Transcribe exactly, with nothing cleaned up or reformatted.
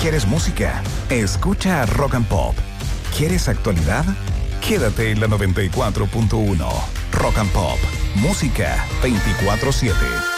¿Quieres música? Escucha Rock and Pop. ¿Quieres actualidad? Quédate en la noventa y cuatro punto uno. Rock and Pop. Música veinticuatro siete.